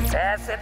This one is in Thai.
แอร์เสร็จ